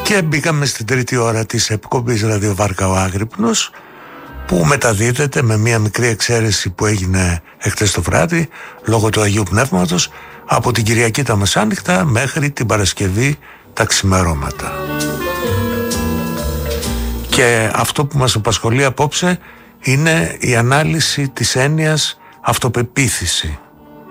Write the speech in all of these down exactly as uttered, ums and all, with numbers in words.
Και μπήκαμε στην τρίτη ώρα της εκπομπής Ραδιοβάρκα ο Άγρυπνος, που μεταδίδεται με μία μικρή εξαίρεση που έγινε εχθές το βράδυ λόγω του Αγίου Πνεύματος από την Κυριακή τα μεσάνυχτα μέχρι την Παρασκευή τα ξημερώματα. Και αυτό που μας απασχολεί απόψε είναι η ανάλυση της έννοιας αυτοπεποίθηση.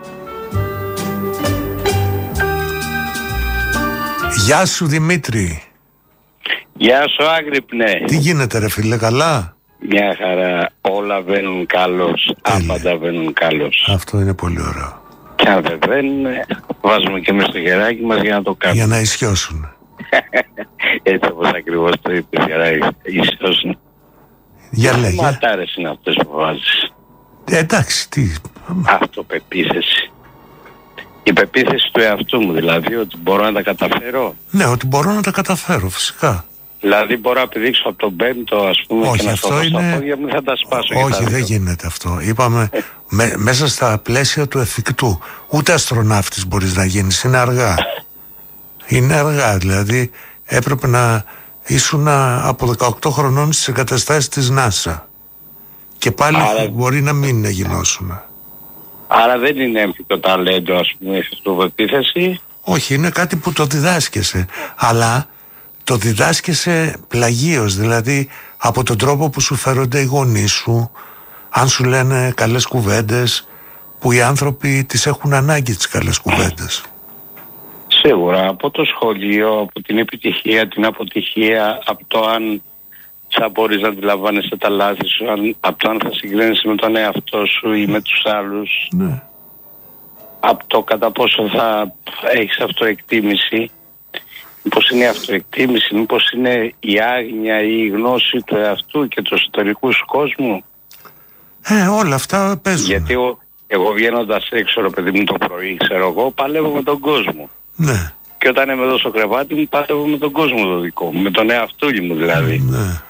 Γεια σου Δημήτρη. Γεια σου Άγρυπνε. Τι γίνεται ρε φίλε, καλά? Μια χαρά, όλα βαίνουν καλώς, άπαντα βαίνουν καλώς. Αυτό είναι πολύ ωραίο. Και αν δεν βαίνουν, βάζουμε και εμείς το χεράκι μας για να το κάνουμε. Για να ισιώσουν. Έτσι όπως ακριβώς το είπες, για να ισιώσουν. Για λέγε. Τι ματάρες είναι αυτές που βάζεις? Ε, εντάξει, τι. Αυτοπεποίθηση. Η πεποίθηση του εαυτού μου, δηλαδή, ότι μπορώ να τα καταφέρω. Ναι, ότι μπορώ να τα καταφέρω, φυσικά. Δηλαδή μπορώ να πηδήξω από τον πέμπτο, ας πούμε, όχι, και να αυτό είναι... στα πόδια μου θα τα σπάσω. Όχι, δεν γίνεται αυτό. Είπαμε με, μέσα στα πλαίσια του εφικτού. Ούτε αστροναύτης μπορείς να γίνεις, είναι αργά. Είναι αργά, δηλαδή έπρεπε να ήσουν από δεκαοκτώ χρονών στις εγκαταστάσεις της NASA. Και πάλι άρα... μπορεί να μην γινώσουν. Άρα δεν είναι έμφυτο ταλέντο, ας πούμε, η αυτοπεποίθηση. Όχι, είναι κάτι που το διδάσκεσαι. Αλλά το διδάσκεσαι πλαγίως, δηλαδή από τον τρόπο που σου φέρονται οι γονείς σου, αν σου λένε καλές κουβέντες, που οι άνθρωποι τις έχουν ανάγκη τις καλές κουβέντες. Σίγουρα, από το σχολείο, από την επιτυχία, την αποτυχία, από το αν θα μπορείς να αντιλαμβάνεσαι τα λάθη σου, αν, από το αν θα συγκρίνεσαι με τον εαυτό σου ή με τους άλλους, ναι. Από το κατά πόσο θα έχεις αυτοεκτίμηση. Μήπως είναι η αυτοεκτίμηση, μήπως είναι η άγνοια ή η γνώση του εαυτού και του εσωτερικού σου κόσμου. Ε, όλα αυτά παίζουν. Γιατί εγώ, εγώ βγαίνοντας έξω, ρε παιδί μου, το πρωί, ξέρω εγώ, παλεύω με τον κόσμο. Ναι. Και όταν είμαι εδώ στο κρεβάτι μου, παλεύω με τον κόσμο το δικό μου, με τον εαυτούλη μου δηλαδή. Ναι.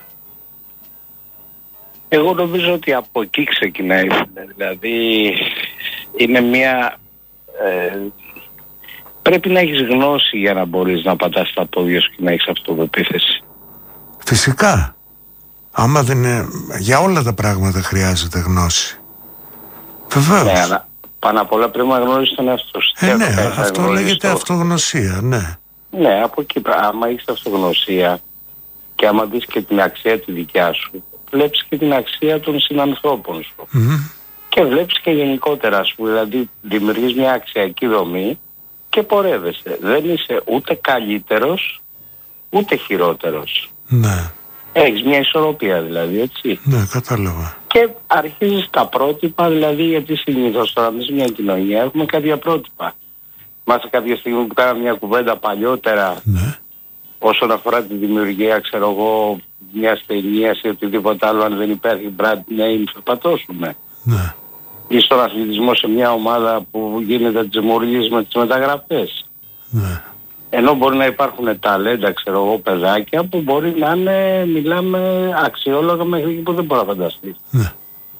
Εγώ νομίζω ότι από εκεί ξεκινάει, δηλαδή είναι μια... Ε, πρέπει να έχεις γνώση για να μπορείς να πατάς τα πόδια σου και να έχεις αυτοπεποίθηση. Φυσικά. Άμα δεν είναι... Για όλα τα πράγματα χρειάζεται γνώση. Βεβαίως. Ναι, αλλά πάνω απ' όλα πρέπει να γνώρισεις τον εαυτό σου. Ε, ναι, αυτό λέγεται το... αυτογνωσία, ναι. Ναι, από εκεί, άμα έχεις αυτογνωσία και άμα δεις και την αξία τη δικιά σου, βλέπεις και την αξία των συνανθρώπων σου. Mm-hmm. Και βλέπεις και γενικότερα, ας πούμε, δηλαδή δημιουργείς μια αξιακή δομή και πορεύεσαι. Δεν είσαι ούτε καλύτερος, ούτε χειρότερος. Ναι. Έχεις μια ισορροπία δηλαδή, έτσι. Ναι, κατάλαβα. Και αρχίζεις τα πρότυπα, δηλαδή, γιατί συνήθως τώρα εμείς μια κοινωνία έχουμε κάποια πρότυπα. Μάλιστα κάποια στιγμή που κάναμε μια κουβέντα παλιότερα, ναι, όσον αφορά τη δημιουργία, ξέρω εγώ, μια ταινίας ή οτιδήποτε άλλο, αν δεν υπάρχει brand name θα πατώσουμε. Ναι. Ή στον αθλητισμό σε μια ομάδα που γίνεται τις δημιουργίες με τις μεταγραφές. Ναι. Ενώ μπορεί να υπάρχουν ταλέντα, ξέρω εγώ, παιδάκια που μπορεί να είναι, μιλάμε, αξιόλογα μέχρι εκεί που δεν μπορεί να φανταστεί. Ναι.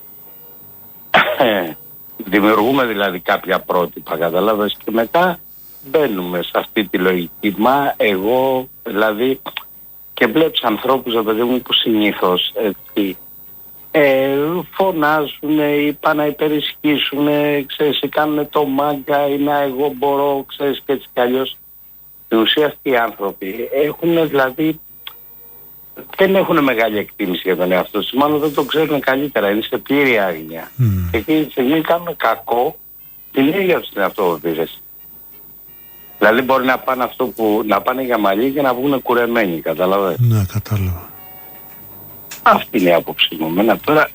Δημιουργούμε δηλαδή κάποια πρότυπα, καταλάβες, και μετά μπαίνουμε σε αυτή τη λογική. Μα εγώ, δηλαδή, και βλέπεις ανθρώπους, παιδί μου, που συνήθως, έτσι, ε, φωνάζουν ή πάνε να υπερισχύσουν, ξέρεις, ή κάνουν το μάγκα ή να εγώ μπορώ, ξέρεις, και έτσι κι αλλιώς. Στην ουσία αυτοί οι άνθρωποι έχουν δηλαδή, δεν έχουν μεγάλη εκτίμηση για τον εαυτό τους, μάλλον δεν το ξέρουν καλύτερα, είναι σε πλήρη άγνοια. Mm. Και εκείνη τη στιγμή κάνουν κακό την ίδια τους την αυτοπεποίθηση. Δηλαδή μπορεί να πάνε, αυτό που, να πάνε για μαλλί και να βγουν κουρεμένοι, καταλαβαίνεις. Ναι, κατάλαβα. Αυτή είναι η άποψη μου. Μένα τώρα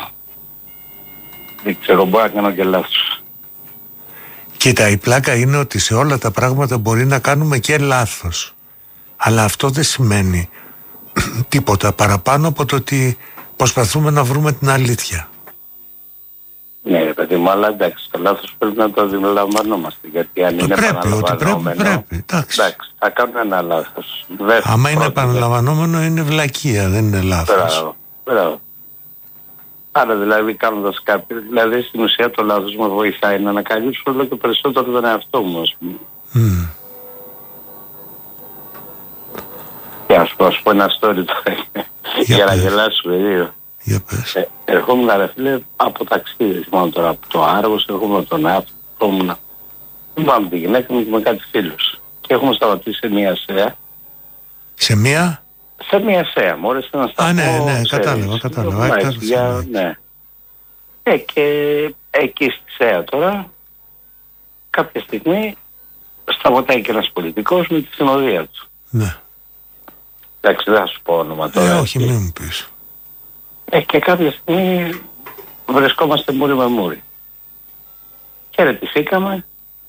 δεν ξέρω, μπορεί να κάνω και λάθος. Κοίτα, η πλάκα είναι ότι σε όλα τα πράγματα μπορεί να κάνουμε και λάθος. Αλλά αυτό δεν σημαίνει τίποτα παραπάνω από το ότι προσπαθούμε να βρούμε την αλήθεια. Ναι, παιδί μου, αλλά εντάξει, το λάθος πρέπει να το αντιλαμβανόμαστε. Γιατί αν το είναι πρέπει, επαναλαμβανόμενο, ότι πρέπει, πρέπει, εντάξει. εντάξει, θα κάνουμε ένα λάθος. Άμα είναι επαναλαμβανόμενο είναι βλακεία, δεν είναι λάθος. Μπράβο, μπράβο. Άρα δηλαδή κάνοντας κάποιο, δηλαδή στην ουσία το λάθος με βοηθάει να ανακαλύψω όλο και περισσότερο τον εαυτό μου, ας πούμε. Mm. Και Θα σου πω ένα story τώρα για, για να γελάσουμε δύο. Για πες. Ε, ερχόμουν ρε φίλε από ταξίδι, θυμάμαι τώρα από το Άργος, ερχόμουν τον Άφη, ερχόμουν. Θυμάμαι τη γυναίκα μου και με κάτι φίλους. Και έχουμε σταματήσει σε μία ΣΕΑ. Σε μία? Σε μία ΣΕΑ, μόλις να σταθώ. Α, ναι, ναι, κατάλαβα, κατάλαβα. Ναι. Ε, και εκεί στη ΣΕΑ τώρα, κάποια στιγμή, σταματάει και ένας πολιτικός με τη συνοδεία του. Ναι. Εντάξει, δεν θα σου πω όνομα τώρα. Ε, όχι, μην μου πεις. Ε, και κάποια στιγμή βρισκόμαστε μούρι με μούρι. Χαιρετηθήκαμε.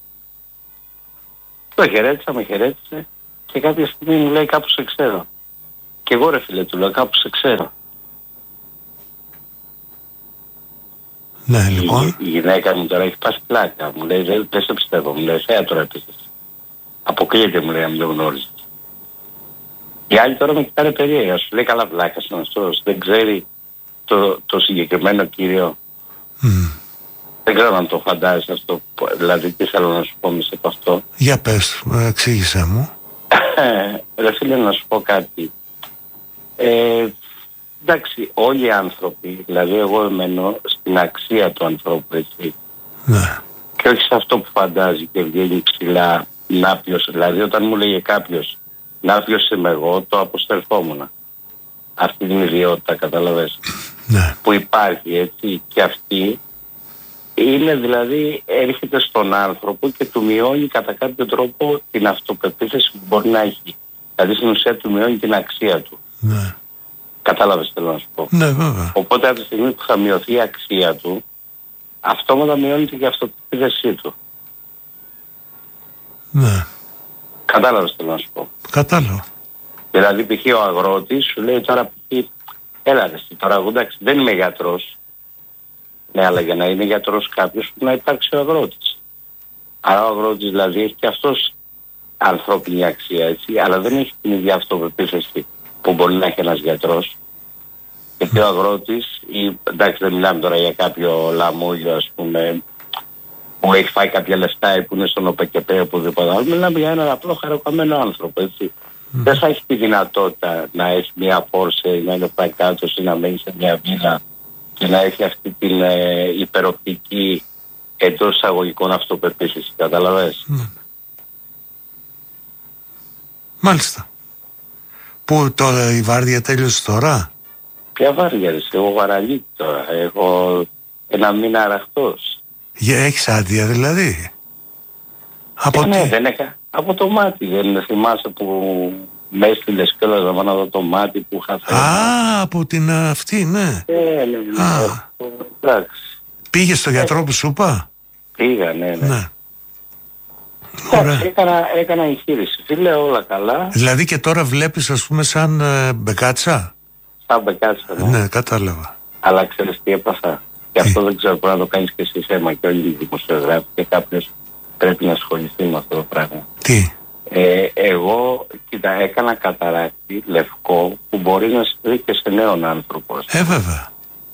Το χαιρέτησα, με χαιρέτησε και κάποια στιγμή μου λέει κάπου σε ξέρω. Και εγώ ρε φίλε του λέω κάπου σε ξέρω. Ναι, λοιπόν. Η, η γυναίκα μου τώρα έχει πάσει πλάκα. Μου λέει δεν, δεν σε πιστεύω. Μου λέει θέα τώρα επίσης. Αποκλείεται μου λέει αν δεν γνώριζες. Οι άλλοι τώρα με κοιτάνε περίεργα. Σου λέει καλά πλάκα στον αυτός. Δεν ξέρει το, το συγκεκριμένο κύριο. Mm. Δεν ξέρω αν το φαντάζεσαι αυτό. Δηλαδή τι θέλω να σου πω μέσα από αυτό. Για πες, εξήγησέ μου. Ρε φίλε να σου πω κάτι. Ε, εντάξει, όλοι οι άνθρωποι, δηλαδή εγώ εμένω στην αξία του ανθρώπου, έτσι. Ναι. Και όχι σε αυτό που φαντάζει και βγαίνει ψηλά νάπιος. Δηλαδή όταν μου λέγε κάποιος νάπιος είμαι εγώ, το αποστερφόμουν. Αυτή την ιδιότητα, καταλαβες. Ναι. Που υπάρχει, έτσι, και αυτή είναι δηλαδή έρχεται στον άνθρωπο και του μειώνει κατά κάποιο τρόπο την αυτοπεποίθηση που μπορεί να έχει. Δηλαδή στην ουσία του μειώνει την αξία του. Ναι. Κατάλαβες θέλω να σου πω. Ναι, βέβαια. Οπότε από τη στιγμή που θα μειωθεί η αξία του, αυτόματα μειώνεται και η αυτοπεποίθησή του. Ναι. Κατάλαβες θέλω να σου πω. Κατάλαβα. Δηλαδή π.χ. ο αγρότης σου λέει τώρα π.χ. έλα ρε τώρα εγώ εντάξει δεν είμαι γιατρός. Ναι, αλλά για να είναι γιατρός κάποιος που να υπάρξει ο αγρότης. Άρα ο αγρότης δηλαδή έχει και αυτός ανθρώπινη αξία, έτσι, αλλά δεν έχει την ίδια αυτοπεποίθηση που μπορεί να έχει ένας γιατρός. Γιατί ο αγρότης, ή, εντάξει δεν μιλάμε τώρα για κάποιο λαμόγιο ας πούμε, που έχει φάει κάποια λεφτά ή που είναι στον ΟΠΕΚΕΠΕ οπουδήποτε άλλο, μιλάμε για έναν απλό χαροκαμένο άνθρωπο, έτσι. Mm. Δεν θα έχει τη δυνατότητα να έχει μια Porsche, να είναι πάει κάτω ή να μένει σε μια βίλα και να έχει αυτή την ε, υπεροπτική εντός εισαγωγικών αυτοπεποίθηση, καταλαβες. Mm. Μάλιστα. Πού τώρα η βάρδια τέλειωσε τώρα? Ποια βάρδια ρε, εγώ βαραλίτη τώρα, έχω ένα μήνα αραχτός. Έχεις άδεια δηλαδή? Από ναι, τι? δεν έχα, από το μάτι, δεν θυμάσαι που με έστειλες κιόλας να δω το μάτι που είχα φέρει. Α, από την αυτή, ναι. Ε, ναι, ναι, Α. εντάξει. Πήγες στο γιατρό που σου είπα? Πήγα, ναι, ναι. Ναι. Ωραία. Έκανα, έκανα εγχείρηση, φίλε, όλα καλά. Δηλαδή και τώρα βλέπεις ας πούμε σαν ε, μπεκάτσα? Σαν μπεκάτσα, ναι. Ναι, κατάλαβα. Αλλά ξέρεις τι έπαθα? Και αυτό δεν ξέρω, μπορεί να το κάνεις και εσύ θέμα και όλοι οι δημοσιογράφοι και κάποιος πρέπει να ασχοληθεί με αυτό το πράγμα. Τι? Ε, εγώ, κοίτα, έκανα καταράκτη λευκό που μπορεί να συμβεί και σε νέον άνθρωπο. Ε, βέβαια.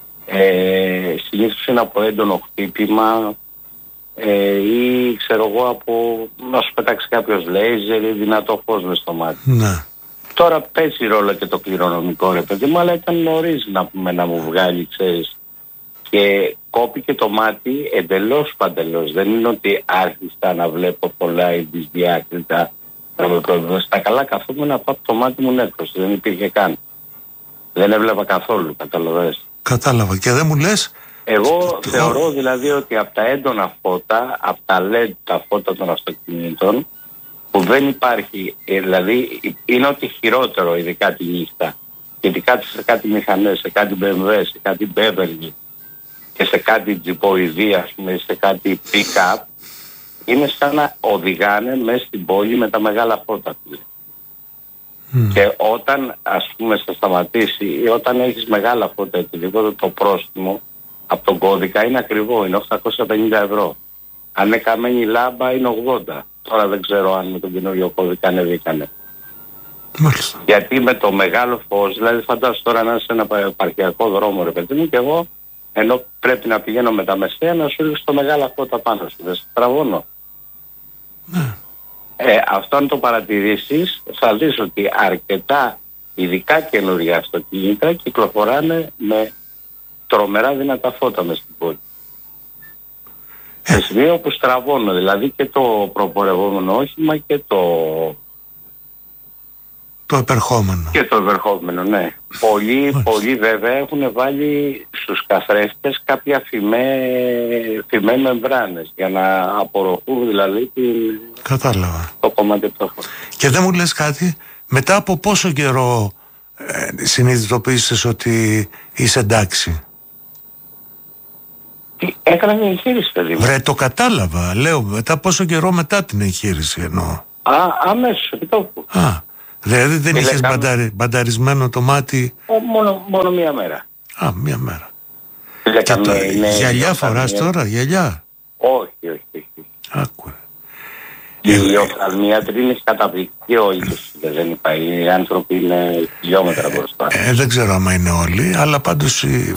Ε, συνήθως είναι από έντονο χτύπημα ε, ή ξέρω εγώ από να σου πετάξει κάποιος λέιζερ ή δυνατό φως μες στο μάτι. Ναι. Τώρα παίζει ρόλο και το κληρονομικό ρε παιδί μου, αλλά ήταν νωρίς να πούμε να μου βγάλει, ξέρεις. Και κόπηκε το μάτι εντελώς παντελώς. Δεν είναι ότι άρχισα να βλέπω πολλά ή δυσδιάκριτα. Στα καλά καθόμουν να πάω το μάτι μου νέκρος. Δεν υπήρχε καν. Δεν έβλεπα καθόλου, καταλαβαίνεις. Κατάλαβα. Και δεν μου λες... Εγώ θεωρώ δηλαδή ότι από τα έντονα φώτα, από τα ελ ι ντι τα φώτα των αυτοκινήτων, που δεν υπάρχει, δηλαδή είναι ότι χειρότερο ειδικά τη νύχτα. Γιατί κάτι σε κάτι μηχανές, σε κάτι μπι εμ ντάμπλιου, σε κάτι Beverly και σε κάτι τζιποειδή, ας πούμε, σε κάτι pick-up, είναι σαν να οδηγάνε μέσα στην πόλη με τα μεγάλα φώτα. Mm. Και όταν, ας πούμε, θα σταματήσει ή όταν έχεις μεγάλα φώτα, οτιδήποτε, το πρόστιμο από τον κώδικα είναι ακριβό, είναι οκτακόσια πενήντα ευρώ. Αν είναι καμένη λάμπα είναι ογδόντα. Τώρα δεν ξέρω αν με τον καινούριο κώδικα ανεβήκανε. Μάλιστα. Γιατί με το μεγάλο φως, δηλαδή φαντάσου τώρα να είσαι σε ένα επαρχιακό δρόμο ρε παιδί μου και εγώ ενώ πρέπει να πηγαίνω με τα μεσαία να σου ρίξω το μεγάλα φώτα πάνω σου, δεν σε τραβώνω. Ναι. Ε, αυτό αν το παρατηρήσεις θα δεις ότι αρκετά ειδικά καινούργια αυτοκίνητα, κυκλοφοράνε με τρομερά δυνατά φώτα μες στην πόλη. Σε σημείο που στραβώνω, δηλαδή και το προπορευόμενο όχημα και το... Το επερχόμενο. Και το επερχόμενο, ναι. Πολλοί, πολλοί βέβαια έχουν βάλει στους καθρέφτες κάποια φημέ, φημέ μεμβράνες για να απορροφούν δηλαδή την... Κατάλαβα. Το κομμάτι του. Και δεν μου λες κάτι, μετά από πόσο καιρό ε, συνειδητοποίησες ότι είσαι εντάξει? Έκανα μια εγχείρηση, παιδί μου. Βρε, το κατάλαβα. Λέω, μετά πόσο καιρό μετά την εγχείρηση εννοώ. Α, αμέσως, επί τόπου. Α, δηλαδή δεν είχες κάμε... μπανταρι, μπανταρισμένο το μάτι? Ο, μόνο, μόνο μία μέρα. Α, μία μέρα. Και το, γυαλιά φοράς τώρα, γυαλιά? Όχι, όχι, όχι. Άκουε. Η οφθαλμίατρη είναι καταπληκτική, όλοι δεν υπάρχει. Οι άνθρωποι είναι χιλιόμετρα μπροστά. Ε, δεν ξέρω άμα είναι όλοι, αλλά πάντως